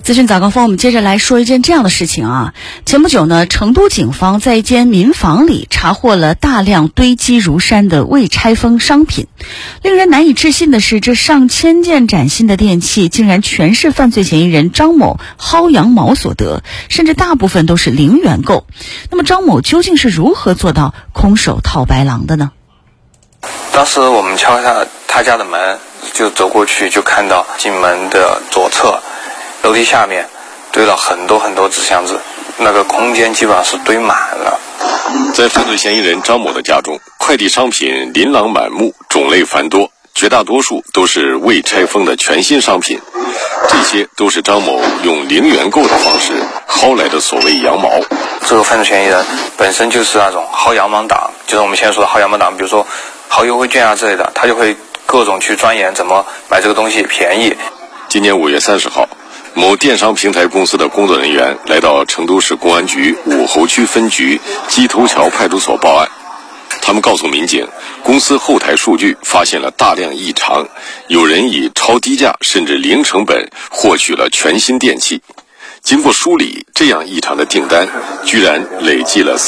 资讯早高峰，我们接着来说一件这样的事情啊。前不久呢，成都警方在一间民房里查获了大量堆积如山的未拆封商品。令人难以置信的是，这上千件崭新的电器竟然全是犯罪嫌疑人张某薅羊毛所得，甚至大部分都是零元购。那么张某究竟是如何做到空手套白狼的呢？ 当时我们敲下他家的门，就走过去，就看到进门的左侧楼梯下面堆了很多纸箱子，那个空间基本上是堆满了。 在犯罪嫌疑人张某的家中，快递商品琳琅满目，种类繁多，绝大多数都是未拆封的全新商品。这些都是张某用零元购的方式薅来的所谓羊毛。 这个犯罪嫌疑人本身就是那种薅羊毛党，就是我们现在说的薅羊毛党，比如说薅优惠券啊之类的，他就会各种去钻研怎么买这个东西便宜。 今年5月30号，某电商平台公司的工作人员来到成都市公安局武侯区分局鸡头桥派出所报案。他们告诉民警，公司后台数据发现了大量异常，有人以超低价甚至零成本获取了全新电器。经过梳理，这样异常的订单居然累计了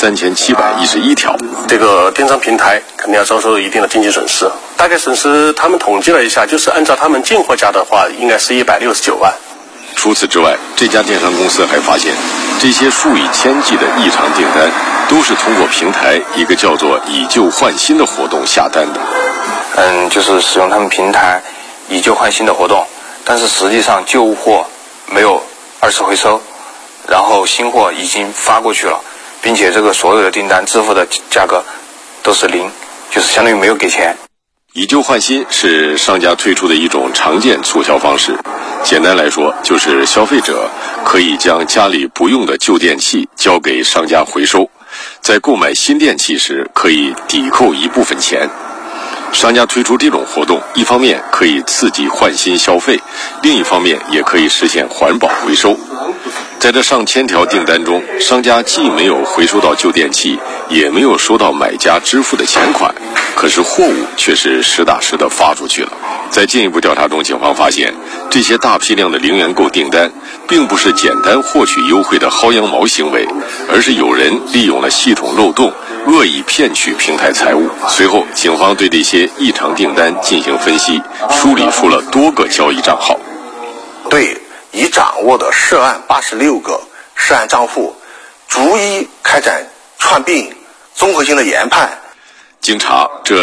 3711条。 这个电商平台肯定要遭受一定的经济损失，大概损失他们统计了一下，就是按照他们进货价的话，应该是169万。 除此之外，这家电商公司还发现，这些数以千计的异常订单都是通过平台一个叫做以旧换新的活动下单的。 就是使用他们平台以旧换新的活动，但是实际上旧货没有二次回收，然后新货已经发过去了，并且这个所有的订单支付的价格都是零，就是相当于没有给钱。 以旧换新是商家推出的一种常见促销方式，简单来说就是消费者可以将家里不用的旧电器交给商家回收，在购买新电器时可以抵扣一部分钱。商家推出这种活动，一方面可以刺激换新消费，另一方面也可以实现环保回收。在这上千条订单中，商家既没有回收到旧电器，也没有收到买家支付的钱款，可是货物却是实打实的发出去了。在进一步调查中，警方发现，这些大批量的零元购订单并不是简单获取优惠的薅羊毛行为，而是有人利用了系统漏洞，恶意骗取平台财物。随后，警方对这些异常订单进行分析，梳理出了多个交易账号。 对已掌握的涉案86个涉案账户，逐一开展串并、综合性的研判。 经查，这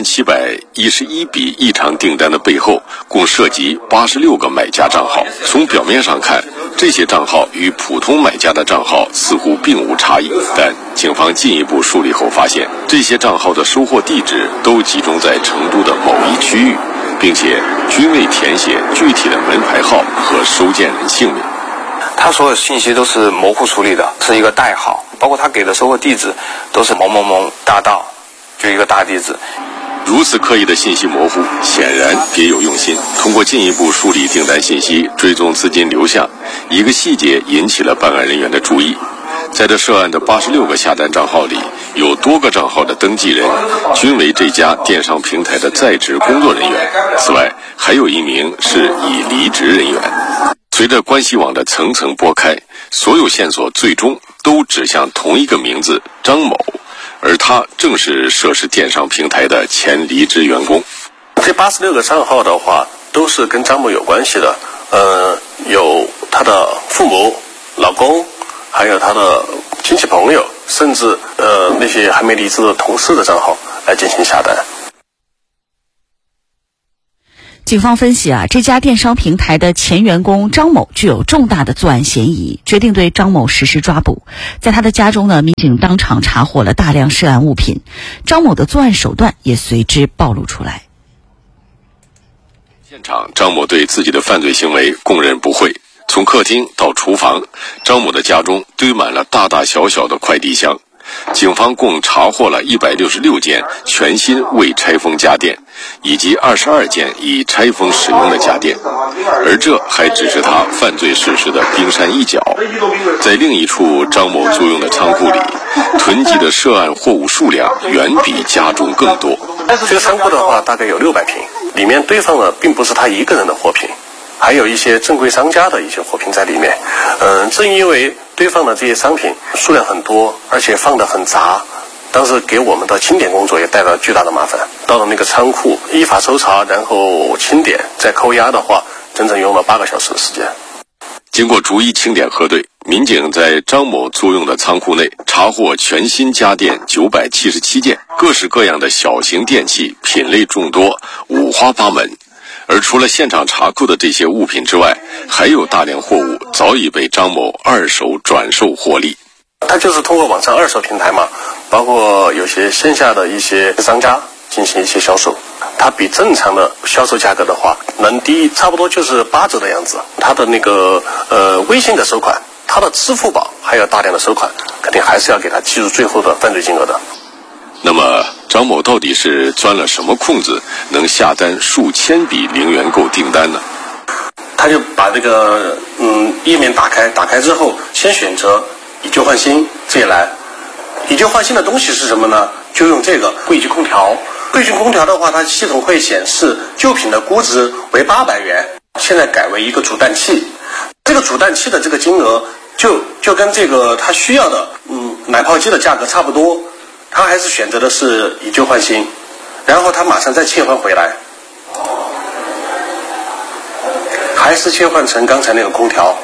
3711笔异常订单的背后，共涉及86个买家账号。从表面上看，这些账号与普通买家的账号似乎并无差异，但警方进一步梳理后发现，这些账号的收货地址都集中在成都的某一区域，并且均未填写具体的门牌号和收件人姓名。 他所有信息都是模糊处理的，是一个代号，包括他给的收货地址都是某某某大道，就一个大地址。 如此刻意的信息模糊，显然别有用心。通过进一步梳理订单信息，追踪资金流向，一个细节引起了办案人员的注意。在这涉案的86个下单账号里，有多个账号的登记人均为这家电商平台的在职工作人员，此外还有一名是已离职人员。随着关系网的层层拨开，所有线索最终都指向同一个名字张某，而他正是涉事电商平台的前离职员工。 这86个账号的话，都是跟张某有关系的，有他的父母、老公，还有他的亲戚朋友，甚至那些还没离职的同事的账号来进行下单。 警方分析这家电商平台的前员工张某具有重大的作案嫌疑，决定对张某实施抓捕。在他的家中呢，民警当场查获了大量涉案物品，张某的作案手段也随之暴露出来。 现场，张某对自己的犯罪行为供认不讳。从客厅到厨房，张某的家中堆满了大大小小的快递箱。警方共查获了166件全新未拆封家电，以及22件已拆封使用的家电，而这还只是他犯罪事实的冰山一角。在另一处张某租用的仓库里，囤积的涉案货物数量远比家中更多。 这个仓库的话，大概有600平，里面堆放的并不是他一个人的货品， 还有一些正规商家的一些货品在里面。正因为堆放的这些商品数量很多，而且放得很杂，当时给我们的清点工作也带来巨大的麻烦。到了那个仓库依法搜查，然后清点再扣押的话，整整用了8个小时的时间。 经过逐一清点核对，民警在张某租用的仓库内查获全新家电977件，各式各样的小型电器，品类众多，五花八门。而除了现场查扣的这些物品之外，还有大量货物早已被张某二手转售获利。 他就是通过网上二手平台嘛，包括有些线下的一些商家进行一些销售，它比正常的销售价格的话能低差不多就是8折的样子。它的那个微信的收款，它的支付宝还有大量的收款，肯定还是要给他计入最后的犯罪金额的。 那么张某到底是钻了什么空子，能下单数千笔零元购订单呢？ 他就把这个页面打开之后，先选择以旧换新这一栏。以旧换新的东西是什么呢？就用这个柜具空调。柜具空调的话，它系统会显示旧品的估值为800元，现在改为一个煮蛋器。这个煮蛋器的这个金额就跟这个他需要的奶泡机的价格差不多，他还是选择的是以旧换新，然后他马上再切换回来，还是切换成刚才那个空调。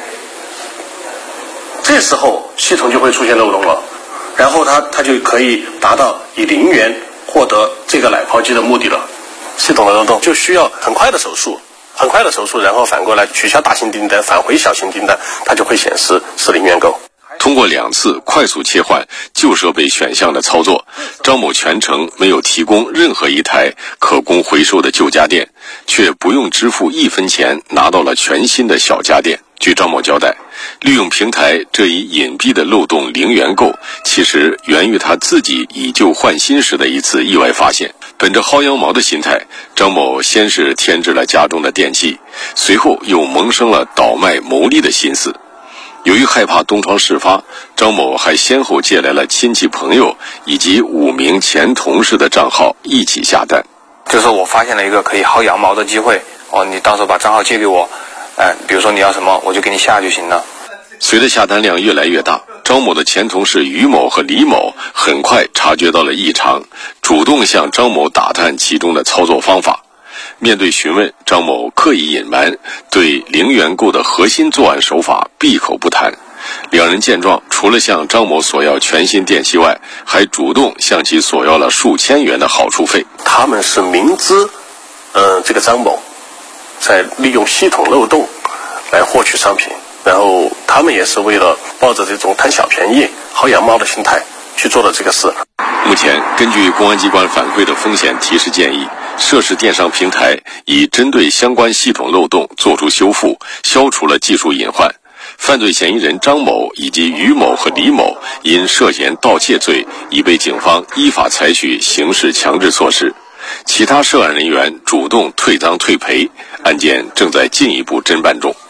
这时候系统就会出现漏洞了，然后他就可以达到以0元获得这个奶泡机的目的了。系统的漏洞就需要很快的手速，然后反过来取消大型订单，返回小型订单，它就会显示是0元购。 通过2次快速切换旧设备选项的操作，张某全程没有提供任何一台可供回收的旧家电，却不用支付1分钱拿到了全新的小家电。据张某交代，利用平台这一隐蔽的漏洞0元购，其实源于他自己以旧换新时的一次意外发现。本着薅羊毛的心态，张某先是添置了家中的电器，随后又萌生了倒卖牟利的心思。由于害怕东窗事发，张某还先后借来了亲戚朋友以及5名前同事的账号一起下单。 就是我发现了一个可以薅羊毛的机会，你到时候把账号借给我，比如说你要什么我就给你下就行了。 随着下单量越来越大，张某的前同事于某和李某很快察觉到了异常，主动向张某打探其中的操作方法。面对询问，张某刻意隐瞒，对0元购的核心作案手法闭口不谈。两人见状，除了向张某索要全新电器外，还主动向其索要了数千元的好处费。 他们是明知这个张某在利用系统漏洞来获取商品，然后他们也是为了抱着这种贪小便宜薅羊毛的心态去做的这个事。 目前根据公安机关反馈的风险提示建议，涉事电商平台已针对相关系统漏洞作出修复，消除了技术隐患。犯罪嫌疑人张某以及于某和李某因涉嫌盗窃罪已被警方依法采取刑事强制措施，其他涉案人员主动退赃退赔，案件正在进一步侦办中。